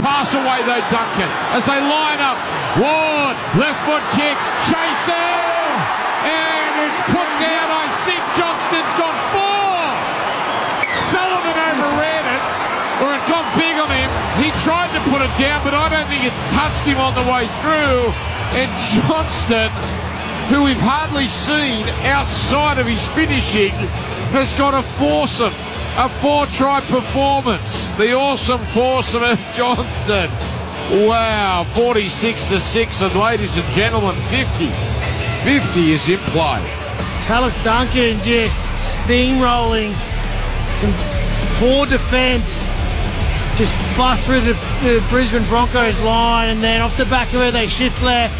pass away though, Duncan, as they line up. Ward, left foot kick, chasing, and it's put down. I think Johnston's got 4. Sullivan overran it, or it got big on him. He tried to put it down, but I don't think it's touched him on the way through. And Johnston, who we've hardly seen outside of his finishing, has got a foursome, a 4-try performance. The awesome foursome of Johnston. Wow, 46-6, and ladies and gentlemen, 50 is in play. Tallis Duncan just steamrolling, some poor defence, just bust through the Brisbane Broncos line, and then off the back of it they shift left.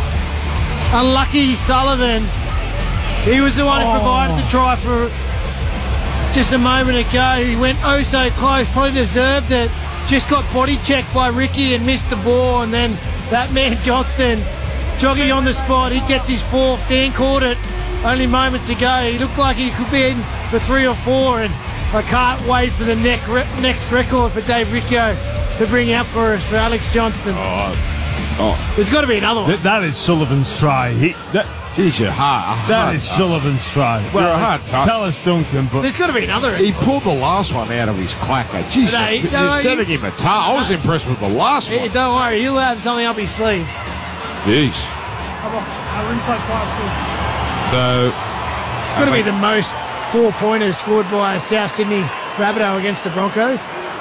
Unlucky Sullivan, he was the one who provided the try for just a moment ago. He went oh so close, probably deserved it. Just got body checked by Ricky and missed the ball, and then that man Johnston jogging on the spot, he gets his 4th. Dan caught it only moments ago. He looked like he could be in for 3 or 4, and I can't wait for the next record for Dave Riccio to bring out for us, for Alex Johnston. There's got to be another one. That is Sullivan's try. Geez, you're hard. That is Sullivan's try. Well, you're a hard touch. Tallis Duncan, but there's got to be another. He pulled the last one out of his clacker. Jeez, you're setting him a task. I was impressed with the last one. Don't worry, he'll have something up his sleeve. Jeez. Our inside 5-2. So it's got to be the most 4-pointers scored by South Sydney Rabbitoh against the Broncos.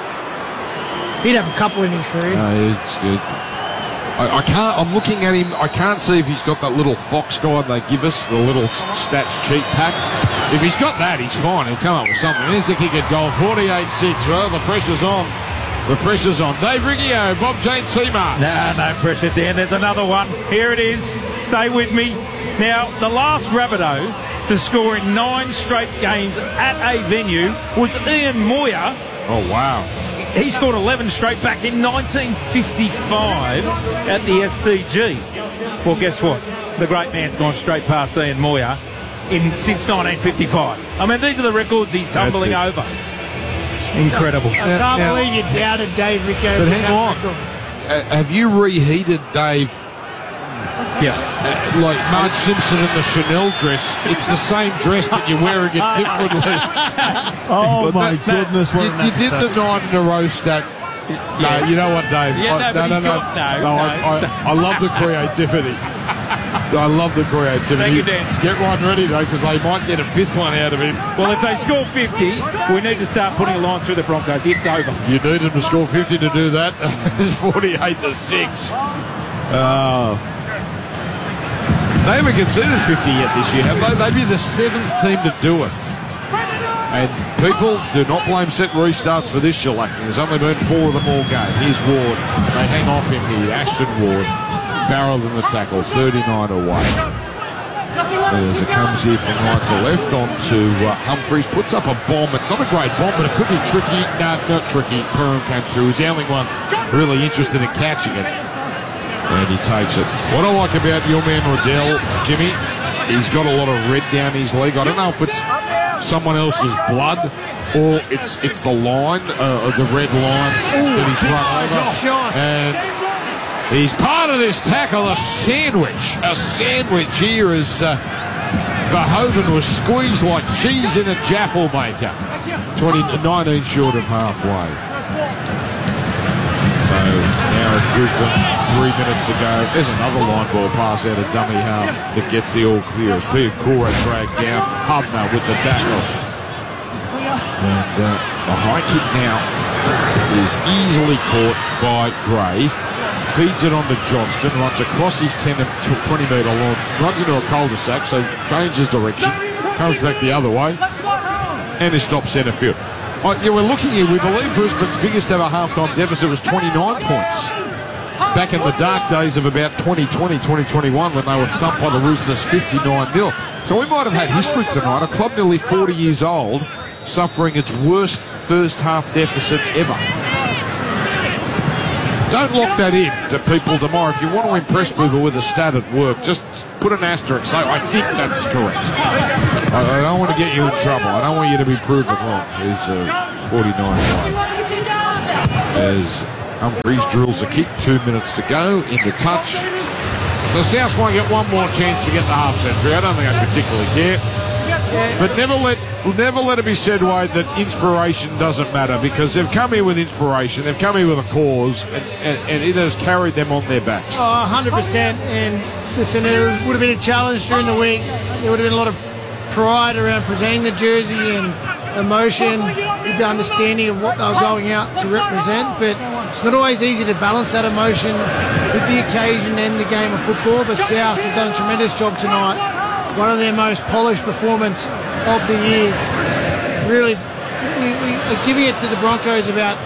He'd have a couple in his career. No, it's good. I can't. I'm looking at him. I can't see if he's got that little Fox guide they give us, the little stats cheat pack. If he's got that, he's fine. He'll come up with something. Here's the kick at goal, 48-6. Well, the pressure's on. The pressure's on. Dave Riccio, Bob Jane Seamarks. No pressure, Dan. There's another one. Here it is. Stay with me. Now, the last Rabbitoh to score in 9 straight games at a venue was Ian Moyer. Oh, wow. He scored 11 straight back in 1955 at the SCG. Well, guess what? The great man's gone straight past Ian Moyer since 1955. I mean, these are the records he's tumbling over. Incredible. I can't believe you doubted Dave Riccio. But hang on. Have you reheated Dave? Yeah. Like Marge Simpson in the Chanel dress. It's the same dress, but you're wearing it differently. Oh, my goodness. You did the 9 in a row stack. No, you know what, Dave? I love the creativity. I love the creativity. Thank you, Dan. Get one ready, though, because they might get a 5th one out of him. Well, if they score 50, we need to start putting a line through the Broncos. It's over. You need them to score 50 to do that. It's 48-6. They haven't conceded 50 yet this year, have they? They'd be the 7th team to do it. And people do not blame set restarts for this shellacking. There's only been 4 of them all game. Here's Ward. They hang off him here. Ashton Ward barreled in the tackle, 39 away. As it comes here from right to left onto Humphries. Puts up a bomb. It's not a great bomb, but it could be tricky. No, not tricky. Perham came through. He's the only one really interested in catching it. And he takes it. What I like about your man Riddell, Jimmy, he's got a lot of red down his leg. I don't know if it's someone else's blood or it's the line, the red line that he's run over. And he's part of this tackle, a sandwich. A sandwich here as Verhoeven was squeezed like cheese in a jaffle maker. 19 short of halfway. So now it's Brisbane, 3 minutes to go. There's another line ball pass out of dummy half that gets the all clear. As Peter Cora dragged down Hubner with the tackle. And the high kick now is easily caught by Gray. Feeds it onto Johnston, runs across his 10 and 20 metre line, runs into a cul-de-sac, so changes direction, comes back the other way, and is stopped centre field. We're looking here, we believe Brisbane's biggest ever halftime deficit was 29 points. Back in the dark days of about 2020, 2021, when they were thumped by the Roosters 59-0. So we might have had history tonight, a club nearly 40 years old, suffering its worst first half deficit ever. Don't lock that in to people tomorrow. If you want to impress people with a stat at work, just put an asterisk. Say, I think that's correct. I don't want to get you in trouble. I don't want you to be proven wrong. Here's 49 as Humphries drills a kick, 2 minutes to go, into touch. So South might get one more chance to get the half century. I don't think I particularly care. But never let it be said, Wade, that inspiration doesn't matter, because they've come here with inspiration, they've come here with a cause, and it has carried them on their backs. Oh, 100%. And listen, there would have been a challenge during the week. There would have been a lot of pride around presenting the jersey and emotion, with the understanding of what they were going out to represent. But it's not always easy to balance that emotion with the occasion and the game of football. But South have done a tremendous job tonight. One of their most polished performance of the year. Really, we are giving it to the Broncos about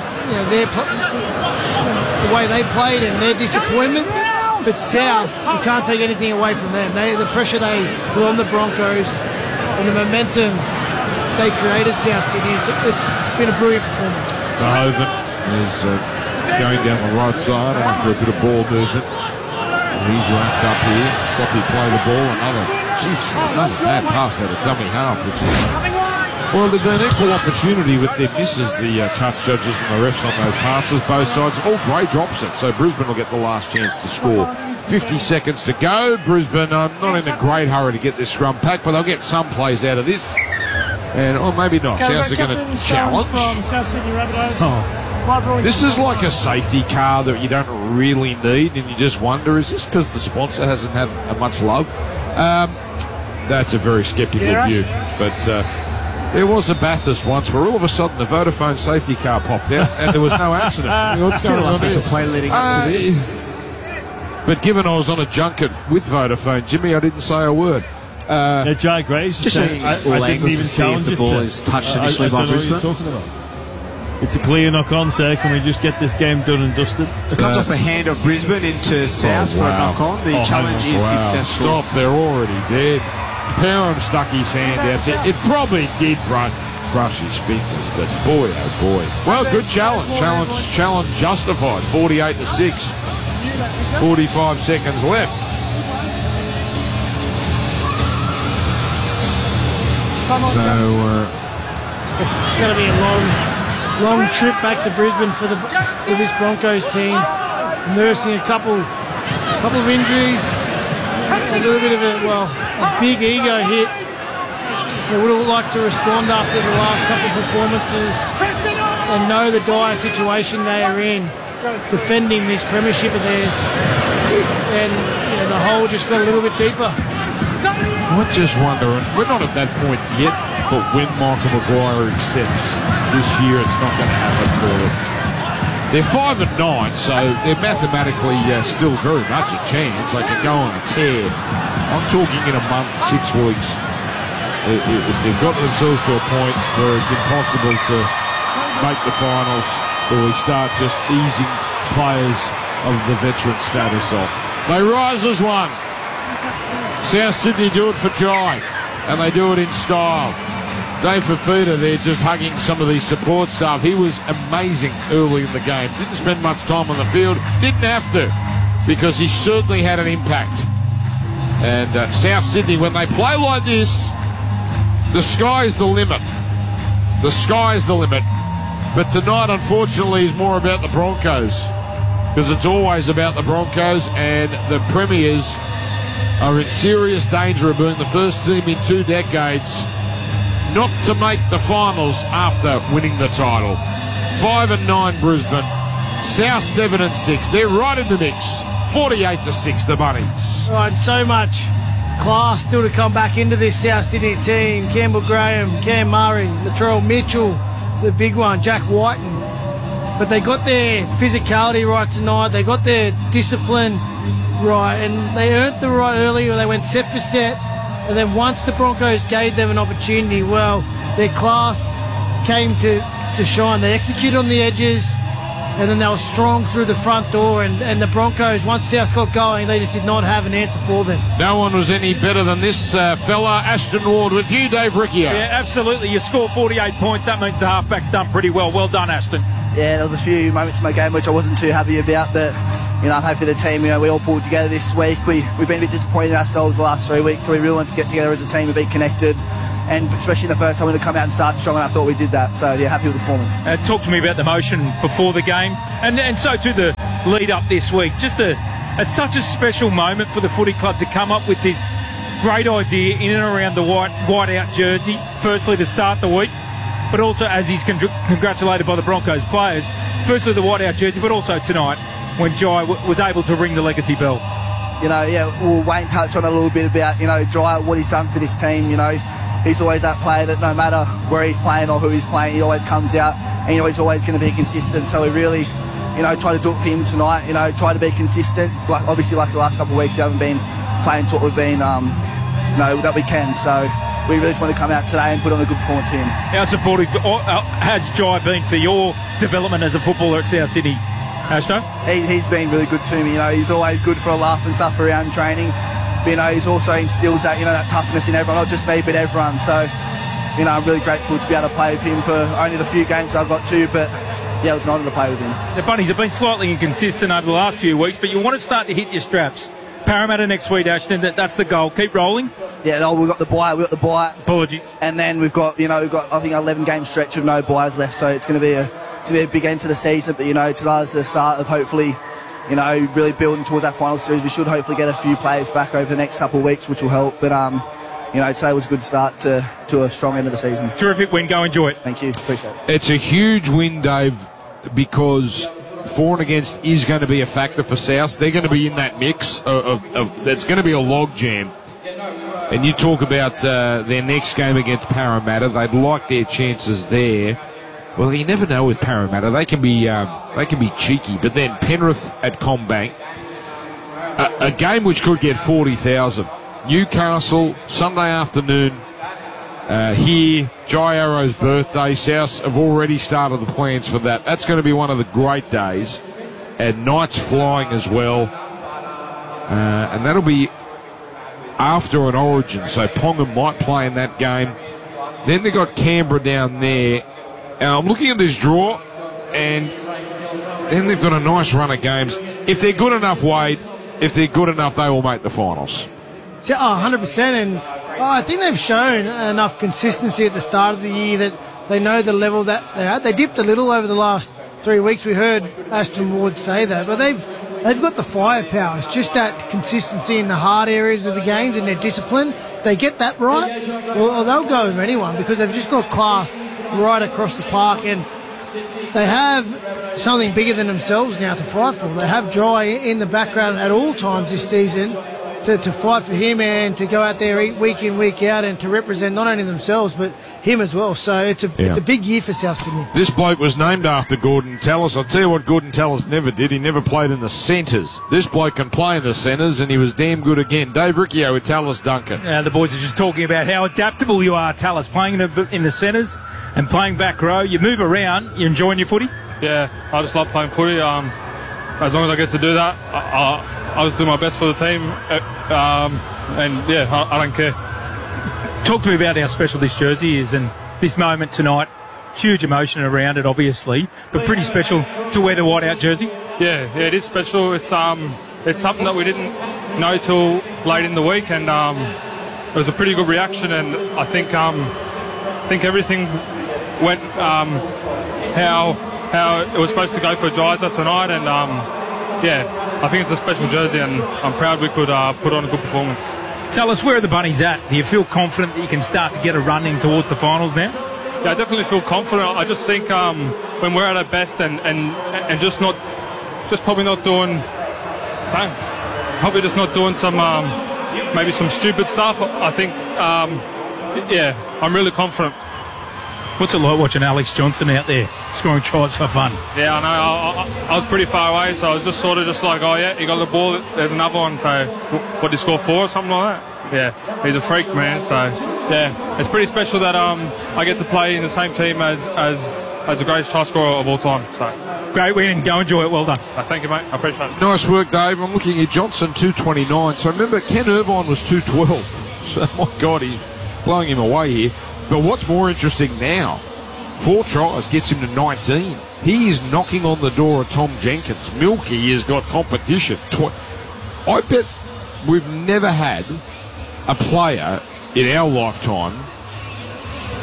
the way they played and their disappointment. But South, you can't take anything away from them. The pressure they put on the Broncos and the momentum they created South Sydney. It's been a brilliant performance. Verhoeven is going down the right side after a bit of ball movement. He's wrapped up here. Sloppy play the ball. Another bad pass out of dummy half, which is... Well, they've got an equal opportunity with their misses, the touch judges and the refs on those passes, both sides. All Gray drops it, so Brisbane will get the last chance to score. 50 seconds to go. Brisbane not in a great hurry to get this scrum pack, but they'll get some plays out of this. Or maybe not. South are going to challenge. From South Sydney Rabbitohs. This is like a safety car that you don't really need, and you just wonder, is this because the sponsor hasn't had much love? That's a very sceptical view. But there was a Bathurst once where all of a sudden the Vodafone safety car popped out and there was no accident. What's going on here? Play leading up to this. But given I was on a junket with Vodafone, Jimmy, I didn't say a word. Jai Gray's just saying all I didn't angles even to see if the ball is touched initially by Brisbane. It's a clear knock-on, sir. Can we just get this game done and dusted? It comes off a hand of Brisbane into South for a knock-on. The challenge is successful. Stop, they're already dead. Perham stuck his hand out there. It probably did brush his fingers, but boy, oh boy. Well, good challenge. Challenge justified. 48-6. 45 seconds left. So it's going to be a long trip back to Brisbane for this Broncos team, nursing a couple of injuries, a little bit of a big ego hit. They would have liked to respond after the last couple of performances and know the dire situation they are in, defending this premiership of theirs, and the hole just got a little bit deeper. I just wonder, and we're not at that point yet, but when Michael Maguire accepts this year, it's not going to happen for them. They're 5-9, so they're mathematically still very much a chance. They can go on a tear. I'm talking in a month, 6 weeks. If they've got themselves to a point where it's impossible to make the finals, or we start just easing players of the veteran status off. They rise as one. South Sydney do it for Jai, and they do it in style. Dave Fafita there just hugging some of the support staff. He was amazing early in the game. Didn't spend much time on the field. Didn't have to, because he certainly had an impact. And South Sydney, when they play like this, the sky's the limit. The sky's the limit. But tonight, unfortunately, is more about the Broncos, because it's always about the Broncos, and the Premiers are in serious danger of being the first team in 2 decades not to make the finals after winning the title. 5-9 Brisbane, South 7-6. They're right in the mix. 48-6 the Bunnies. Right, so much class still to come back into this South Sydney team. Campbell Graham, Cam Murray, Latrell Mitchell, the big one, Jack Whiten. But they got their physicality right tonight. They got their discipline right, and they earned the right early, where they went set for set, and then once the Broncos gave them an opportunity, well, their class came to shine. They executed on the edges, and then they were strong through the front door, and the Broncos, once South got going, they just did not have an answer for them. No one was any better than this fella, Ashton Ward. With you, Dave Riccio. Yeah, absolutely. You score 48 points. That means the halfback's done pretty well. Well done, Ashton. Yeah, there was a few moments in my game which I wasn't too happy about, but hopefully the team, we all pulled together this week. We've been a bit disappointed in ourselves the last 3 weeks, so we really want to get together as a team and be connected. and especially the first time we come out and start strong, and I thought we did that. So yeah, happy with the performance. Talk to me about the motion before the game, and so to the lead up this week. Just such a special moment for the footy club to come up with this great idea in and around the white out jersey. Firstly, to start the week, but also as he's congratulated by the Broncos players. Firstly, the white out jersey, but also tonight when Jai was able to ring the legacy bell. You know, yeah, well, Wayne touched on a little bit about, you know, Jai, what he's done for this team. You know, he's always that player that no matter where he's playing or who he's playing, he always comes out and you know, he's always going to be consistent. So we really, you know, try to do it for him tonight. You know, try to be consistent. Like obviously, like the last couple of weeks, we haven't been playing to what we've been, you know, that we can. So we really just want to come out today and put on a good performance for him. How supportive has Jai been for your development as a footballer at South Sydney, Ashton? He's been really good to me. You know, he's always good for a laugh and stuff around training. But, you know, he's also instills that, you know, that toughness in everyone, not just me, but everyone. So, you know, I'm really grateful to be able to play with him for only the few games I've got to, but yeah, it was an honour to play with him. The Bunnies have been slightly inconsistent over the last few weeks, but you want to start to hit your straps. Parramatta next week, Ashton. That's the goal. Keep rolling. Yeah, no, we've got the bye. Apologies. And then we've got I think 11 game stretch with no byes left, so it's going to be a big end to the season. But you know, today's the start of hopefully, you know, really building towards that final series. We should hopefully get a few players back over the next couple of weeks, which will help. But you know, today was a good start to a strong end of the season. Terrific win. Go enjoy it. Thank you. Appreciate it. It's a huge win, Dave, because for and against is going to be a factor for South. They're going to be in that mix that's going to be a log jam. And you talk about their next game against Parramatta. They'd like their chances there. Well, you never know with Parramatta. They can be cheeky. But then Penrith at CommBank, a game which could get 40,000. Newcastle Sunday afternoon. Here, Jai Arrow's birthday. South have already started the plans for that. That's going to be one of the great days. And Knights flying as well. And that'll be after an Origin. So Ponga might play in that game. Then they got Canberra down there. And I'm looking at this draw. And then they've got a nice run of games. If they're good enough, Wade, if they're good enough, they will make the finals. 100%. And I think they've shown enough consistency at the start of the year that they know the level that they're at. They dipped a little over the last 3 weeks. We heard Ashton Ward say that, but they've got the firepower. It's just that consistency in the hard areas of the games and their discipline. If they get that right, well, they'll go with anyone because they've just got class right across the park, and they have something bigger than themselves now to fight for. They have Jai in the background at all times this season to fight for him and to go out there week in, week out and to represent not only themselves but him as well. So it's a big year for South Sydney. This bloke was named after Gordon Tallis. I'll tell you what Gordon Tallis never did. He never played in the centres. This bloke can play in the centres, and he was damn good again. Dave Riccio with Tallis Duncan. The boys are just talking about how adaptable you are, Tallis, playing in the centres and playing back row. You move around. You enjoying your footy? Yeah, I just love playing footy. As long as I get to do that, I'll just do my best for the team. And yeah, I don't care. Talk to me about how special this jersey is and this moment tonight. Huge emotion around it, obviously, but pretty special to wear the white-out jersey. Yeah, it is special. It's something that we didn't know till late in the week, and it was a pretty good reaction. And I think everything went how it was supposed to go for Jaiza tonight, and yeah, I think it's a special jersey, and I'm proud we could put on a good performance. Tell us, where are the Bunnies at? Do you feel confident that you can start to get a run in towards the finals now? Yeah, I definitely feel confident. I just think when we're at our best and just probably not doing, probably just not doing some maybe some stupid stuff. I think yeah, I'm really confident. What's it like watching Alex Johnson out there scoring tries for fun? Yeah, I know. I was pretty far away, so I was just sort of just like, oh yeah, he got the ball. There's another one. So what, did he score 4 or something like that? Yeah, he's a freak, man. So yeah, it's pretty special that I get to play in the same team as the greatest try scorer of all time. So great win, and go enjoy it. Well done. Thank you, mate. I appreciate it. Nice work, Dave. I'm looking at Johnson 229. So remember, Ken Irvine was 212. So my God, he's blowing him away here. But what's more interesting now, 4 tries gets him to 19. He is knocking on the door of Tom Jenkins. Milky has got competition. I bet we've never had a player in our lifetime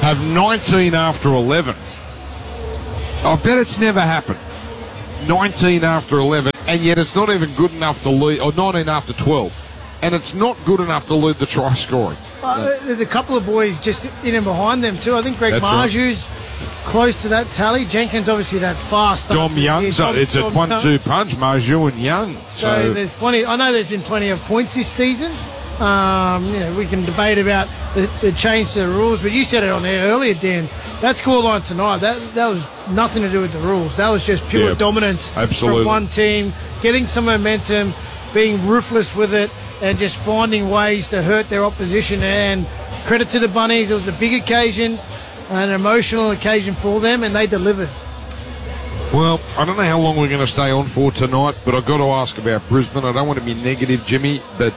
have 19 after 11. I bet it's never happened. 19 after 11, and yet it's not even good enough to lead, or 19 after 12, and it's not good enough to lead the try scoring. There's a couple of boys just in and behind them too. I think Greg Marju's close to that tally. Jenkins obviously that fast. Dom Young, so it's a 1-2 punch, Marju and Young. So there's plenty. I know there's been plenty of points this season. We can debate about the change to the rules, but you said it on air earlier, Dan. That scoreline tonight, that was nothing to do with the rules. That was just pure dominance from one team, getting some momentum, being ruthless with it, and just finding ways to hurt their opposition. And credit to the Bunnies, it was a big occasion, an emotional occasion for them, and they delivered. Well, I don't know how long we're going to stay on for tonight, but I've got to ask about Brisbane. I don't want to be negative, Jimmy, but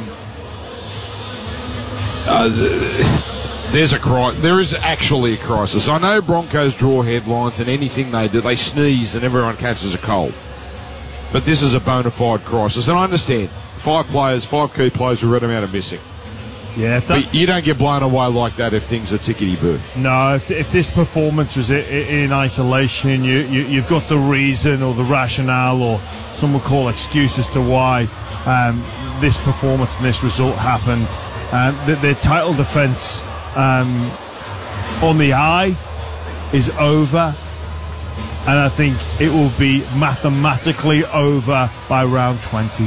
there is actually a crisis. I know Broncos draw headlines, and anything they do, they sneeze and everyone catches a cold. But this is a bona fide crisis, and I understand. 5 key players who read them out of missing. Yeah, but you don't get blown away like that if things are tickety-boo. No, if this performance was in isolation, you've got the reason or the rationale, or some would call excuse as to why this performance and this result happened. Their title defence on the eye is over, and I think it will be mathematically over by round 20.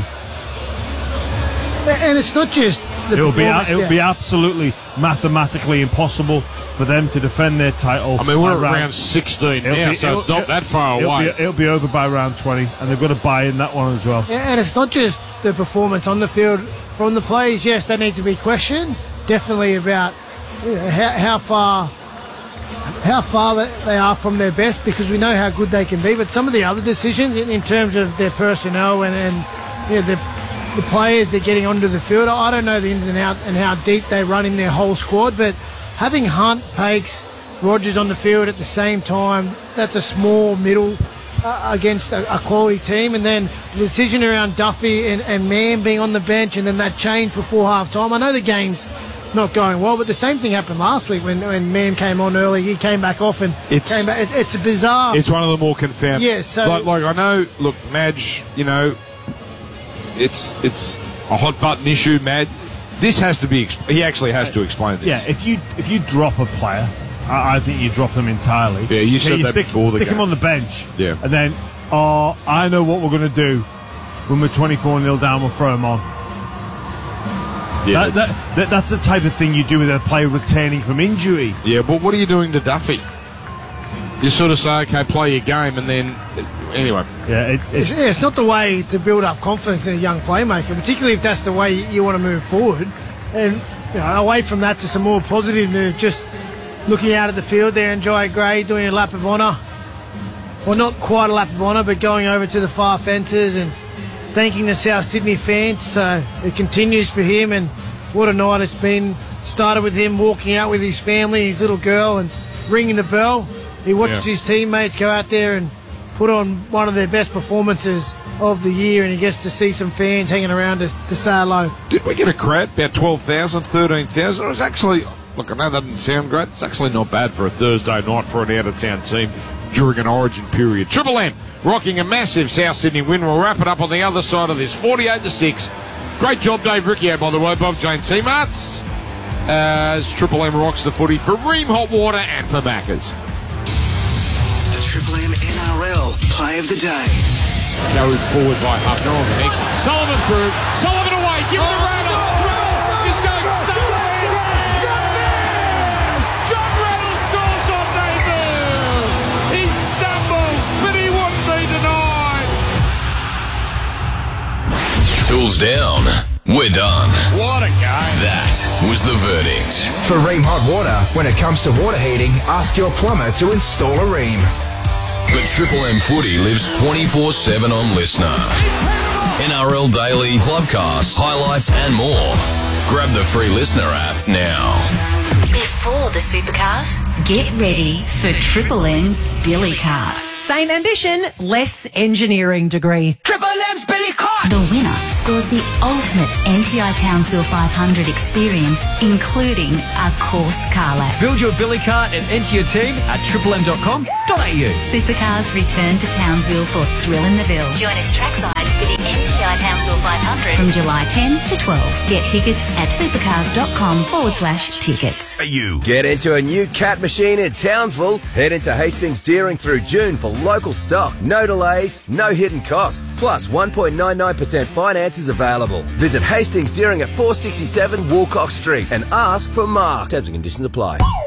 And it's not just the performance. It'll be absolutely mathematically impossible for them to defend their title. I mean, we're at round 16 now, so it's not that far away. It'll be over by round 20, and they've got to buy in that one as well. Yeah, and it's not just the performance on the field from the players. Yes, they need to be questioned. Definitely about how far they are from their best, because we know how good they can be. But some of the other decisions in terms of their personnel and the players they're getting onto the field, I don't know the ins and outs and how deep they run in their whole squad, but having Hunt, Pakes, Rogers on the field at the same time, that's a small middle against a quality team. And then the decision around Duffy and Mann being on the bench, and then that change before half-time. I know the game's not going well, but the same thing happened last week when Mann came on early. He came back off and came back. It's a bizarre. It's one of the more confounding. Yeah, so like I know. Look, Madge, it's a hot button issue, Mad. This has to be. He actually has to explain this. Yeah, if you drop a player, I think you drop them entirely. Yeah, you said that before the game. Stick him on the bench. Yeah, and then I know what we're going to do when we're 24-0 down. We'll throw him on. Yeah, that's the type of thing you do with a player returning from injury. Yeah, but what are you doing to Duffy? You sort of say, okay, play your game, and then anyway. Yeah, it's not the way to build up confidence in a young playmaker, particularly if that's the way you want to move forward. And away from that to some more positive news, just looking out at the field there, and Jai Gray doing a lap of honour. Well, not quite a lap of honour, but going over to the far fences and thanking the South Sydney fans. So it continues for him, and what a night it's been. Started with him walking out with his family, his little girl, and ringing the bell. He watched his teammates go out there and put on one of their best performances of the year, and he gets to see some fans hanging around to say hello. Did we get a crowd? About 12,000, 13,000? It was actually, look, I know that doesn't sound great. It's actually not bad for a Thursday night for an out-of-town team during an origin period. Triple M rocking a massive South Sydney win. We'll wrap it up on the other side of this, 48-6. Great job, Dave Riccio, by the way, Bob Jane Seamarts, as Triple M rocks the footy for Ream Hot Water and for Maccas. The Triple M NRL Play of the Day. Carried forward by Hufner on the next. Sullivan through. Sullivan away. Give it to Rattle. Rattle is going to stop. John Rattle scores on debut. He stumbled, but he wouldn't be denied. Tools down. We're done. What a game. That was the verdict. For Ream Hot Water, when it comes to water heating, ask your plumber to install a Ream. The Triple M footy lives 24/7 on Listener. NRL Daily, Clubcast, highlights and more. Grab the free Listener app now. Before the supercars, get ready for Triple M's Billy Cart. Same ambition, less engineering degree. Triple M's Billy Cart. The winner scores the ultimate NTI Townsville 500 experience, including a course car lap. Build your billy cart and enter your team at triplem.com.au. Supercars return to Townsville for Thrill in the Ville. Join us trackside for the NTI Townsville 500 from July 10 to 12. Get tickets at supercars.com/tickets. You get into a new cat machine in Townsville. Head into Hastings Deering through June for local stock. No delays, no hidden costs. Plus 1.99% finances available. Visit Hastings Deering at 467 Woolcock Street and ask for Mark. Terms and conditions apply.